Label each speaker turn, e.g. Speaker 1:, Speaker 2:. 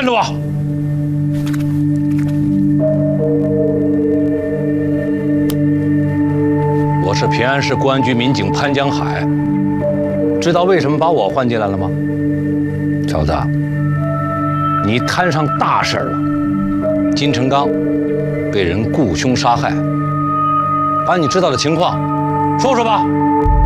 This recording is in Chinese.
Speaker 1: 看着我！我是平安市公安局民警潘江海，知道为什么把我换进来了吗？小子，你摊上大事了，金成刚被人雇凶杀害，把你知道的情况说说吧。